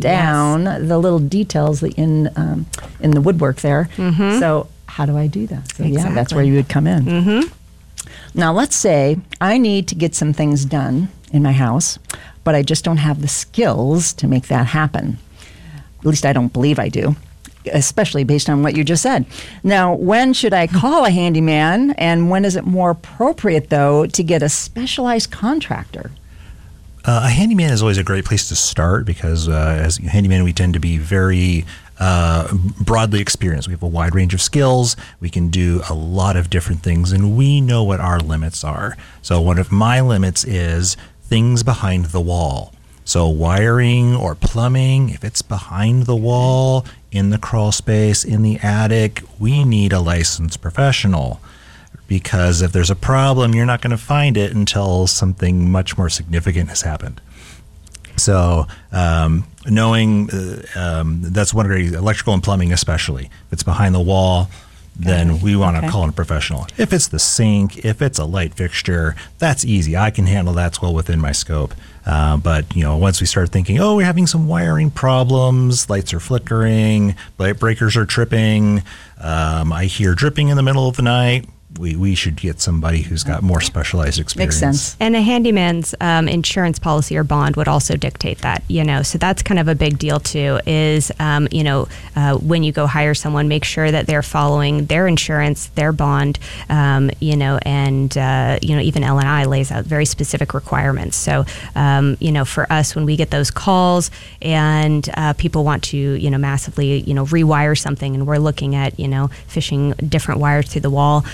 down the little details in the woodwork there. Mm-hmm. So how do I do that? So yeah, that's where you would come in. Mm-hmm. Now let's say I need to get some things done in my house, but I just don't have the skills to make that happen. At least I don't believe I do, especially based on what you just said. Now, when should I call a handyman, and when is it more appropriate, though, to get a specialized contractor? A handyman is always a great place to start because as a handyman, we tend to be very broadly experienced. We have a wide range of skills. We can do a lot of different things, and we know what our limits are. So one of my limits is things behind the wall. So wiring or plumbing, if it's behind the wall, in the crawl space, in the attic, we need a licensed professional. Because if there's a problem, you're not going to find it until something much more significant has happened. So knowing that's one great, electrical and plumbing especially. If it's behind the wall, then we want to call in a professional. If it's the sink, if it's a light fixture, that's easy. I can handle that. It's well within my scope. But once we start thinking, we're having some wiring problems, lights are flickering, light breakers are tripping, I hear dripping in the middle of the night, we should get somebody who's got more specialized experience. Makes sense. And a handyman's insurance policy or bond would also dictate that, so that's kind of a big deal too, is, when you go hire someone, make sure that they're following their insurance, their bond, and even L&I lays out very specific requirements. So, for us, when we get those calls and people want to, massively, rewire something, and we're looking at, fishing different wires through the wall,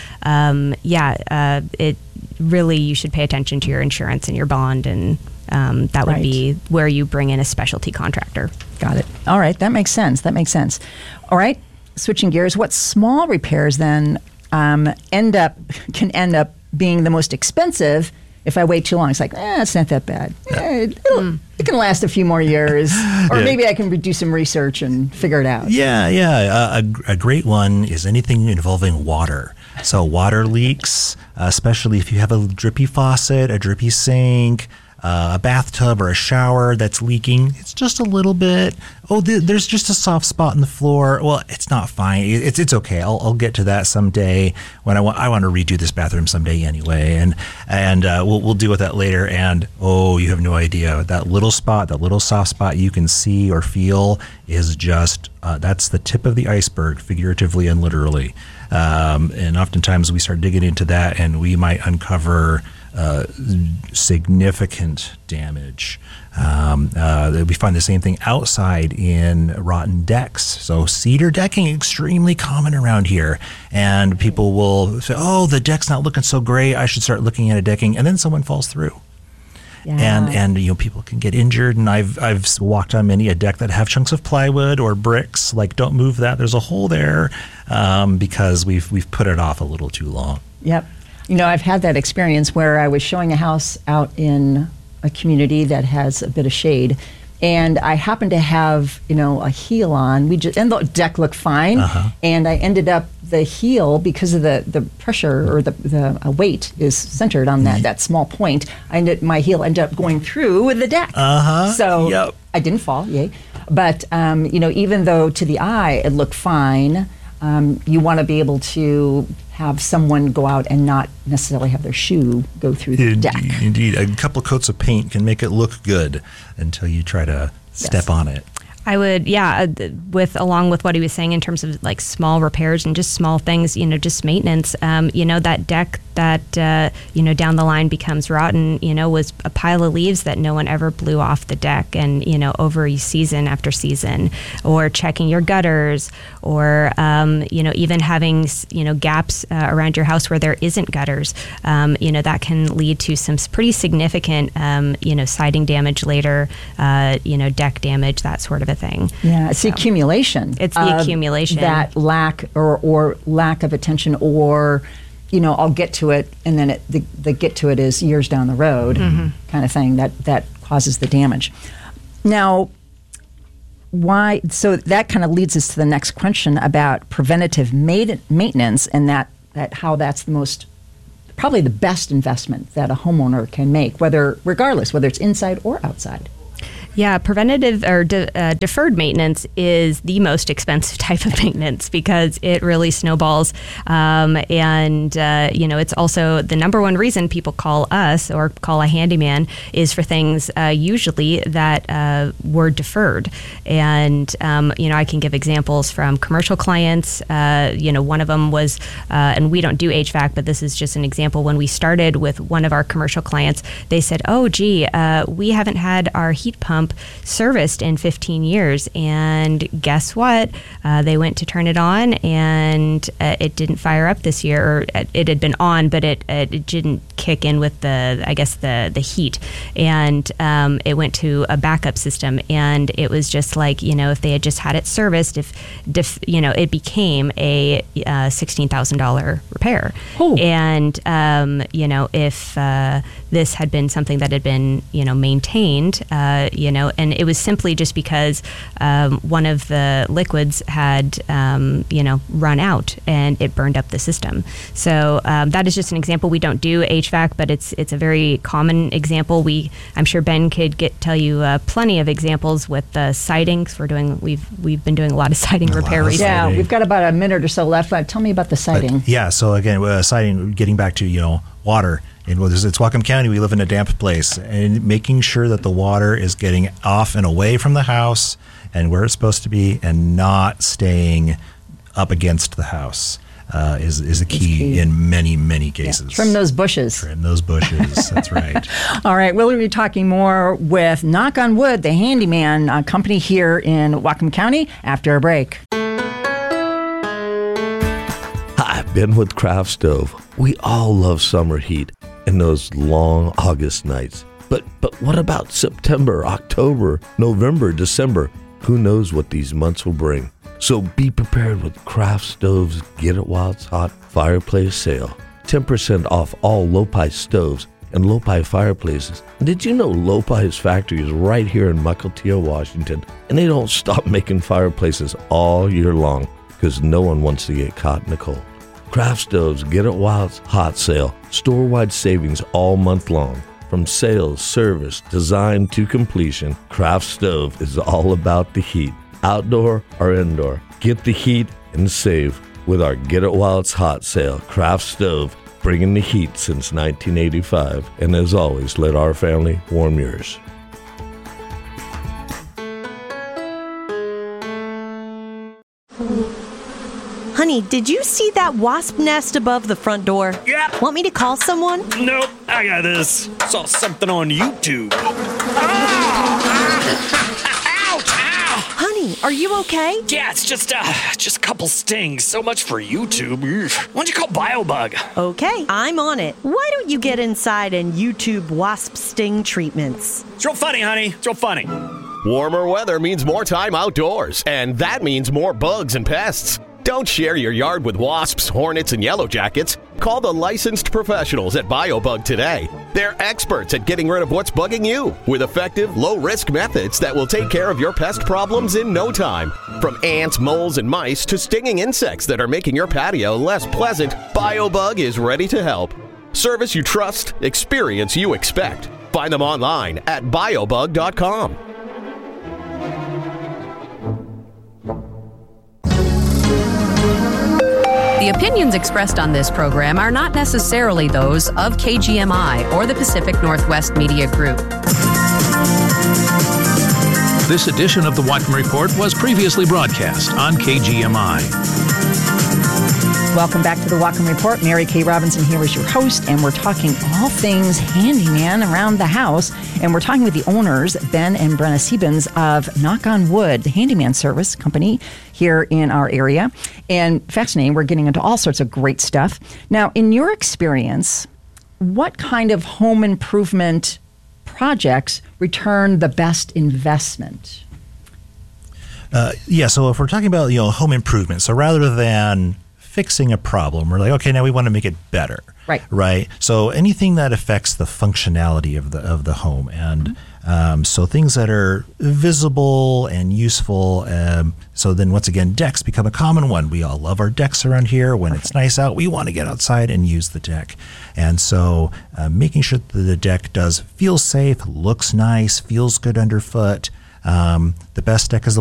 it really, you should pay attention to your insurance and your bond, and that would be where you bring in a specialty contractor. Got it. All right, that makes sense. All right, switching gears, what small repairs then can end up being the most expensive if I wait too long? It's like, it's not that bad. It can last a few more years, or maybe I can do some research and figure it out. A great one is anything involving water. So water leaks, especially if you have a drippy faucet, a drippy sink, a bathtub or a shower that's leaking. It's just a little bit. There's just a soft spot in the floor. Well, it's not fine. It's okay. I'll get to that someday when I want to redo this bathroom someday anyway, and we'll deal with that later. And you have no idea, that little spot, that little soft spot you can see or feel is just that's the tip of the iceberg, figuratively and literally. And oftentimes we start digging into that, and we might uncover significant damage. We find the same thing outside in rotten decks. So cedar decking, extremely common around here. And people will say, the deck's not looking so great, I should start looking at a decking. And then someone falls through. Yeah. And people can get injured. And I've walked on many a deck that have chunks of plywood or bricks. Like, don't move that. There's a hole there because we've put it off a little too long. Yep. I've had that experience where I was showing a house out in a community that has a bit of shade, and I happened to have, a heel on. And the deck looked fine, and I ended up, the heel, because of the pressure or the weight is centered on that small point, my heel ended up going through the deck. So I didn't fall, yay. But, even though to the eye it looked fine, you want to be able to have someone go out and not necessarily have their shoe go through the deck. Indeed. A couple coats of paint can make it look good until you try to step on it. I would, along with what he was saying in terms of like small repairs and just small things, just maintenance, that deck that, down the line becomes rotten, was a pile of leaves that no one ever blew off the deck, and, over season after season, or checking your gutters, or, even having, gaps around your house where there isn't gutters, that can lead to some pretty significant, siding damage later, deck damage, that sort of a thing. Yeah, it's the accumulation. It's the accumulation. That lack or lack of attention, or, I'll get to it, and then the get to it is years down the road kind of thing that causes the damage. Now, why? So that kind of leads us to the next question about preventative maintenance, and that how that's probably the best investment that a homeowner can make, regardless, whether it's inside or outside. Yeah, preventative or deferred maintenance is the most expensive type of maintenance because it really snowballs. It's also the number one reason people call us or call a handyman is for things usually that were deferred. And, I can give examples from commercial clients. One of them was, and we don't do HVAC, but this is just an example. When we started with one of our commercial clients, they said, oh, gee, we haven't had our heat pump serviced in 15 years. And guess what? They went to turn it on and it didn't fire up this year. Or it had been on, but it didn't kick in with the heat. And it went to a backup system. And it was just like, if they had just had it serviced, it became a $16,000 repair. Oh. And, if this had been something that had been, maintained, and it was simply just because one of the liquids had, run out and it burned up the system. So that is just an example. We don't do HVAC, but it's a very common example. I'm sure Ben could tell you plenty of examples with siding. We've been doing a lot of siding repair recently. Yeah, we've got about a minute or so left. Tell me about the siding. So again, siding, getting back to, water. It's Whatcom County. We live in a damp place, and making sure that the water is getting off and away from the house and where it's supposed to be and not staying up against the house is a key in many, many cases. Yeah. Trim those bushes. That's right. All right. We'll be talking more with Knock on Wood, the handyman company here in Whatcom County after a break. Hi, Ben with Craft Stove. We all love summer heat and those long August nights. But what about September, October, November, December? Who knows what these months will bring? So be prepared with Craft Stove's Get It While It's Hot fireplace sale. 10% off all Lopi stoves and Lopi fireplaces. And did you know Lopi's factory is right here in Mukilteo, Washington? And they don't stop making fireplaces all year long because no one wants to get caught in the cold. Craft Stove's Get It While It's Hot sale. Store-wide savings all month long. From sales, service, design to completion, Craft Stove is all about the heat. Outdoor or indoor, get the heat and save with our Get It While It's Hot sale. Craft Stove, bringing the heat since 1985. And as always, let our family warm yours. Honey, did you see that wasp nest above the front door? Yep. Want me to call someone? Nope, I got this. Saw something on YouTube. Ouch! Ow! Honey, are you okay? Yeah, it's just a couple stings. So much for YouTube. Why don't you call BioBug? Okay, I'm on it. Why don't you get inside and YouTube wasp sting treatments? It's real funny, honey. It's real funny. Warmer weather means more time outdoors, and that means more bugs and pests. Don't share your yard with wasps, hornets, and yellow jackets. Call the licensed professionals at BioBug today. They're experts at getting rid of what's bugging you with effective, low-risk methods that will take care of your pest problems in no time. From ants, moles, and mice to stinging insects that are making your patio less pleasant, BioBug is ready to help. Service you trust, experience you expect. Find them online at biobug.com. The opinions expressed on this program are not necessarily those of KGMI or the Pacific Northwest Media Group. This edition of the Whatcom Report was previously broadcast on KGMI. Welcome back to the Whatcom Report. Mary Kay Robinson here is your host, and we're talking all things handyman around the house. And we're talking with the owners, Ben and Brenna Siebens of Knock on Wood, the handyman service company here in our area. And fascinating, we're getting into all sorts of great stuff. Now, in your experience, what kind of home improvement projects return the best investment? So if we're talking about home improvement, so rather than fixing a problem, we're like, okay, now we want to make it better. Right. So anything that affects the functionality of the home, and So things that are visible and useful. So then once again, decks become a common one. We all love our decks around here. When it's nice out, we want to get outside and use the deck. And so making sure that the deck does feel safe, looks nice, feels good underfoot. The best deck is the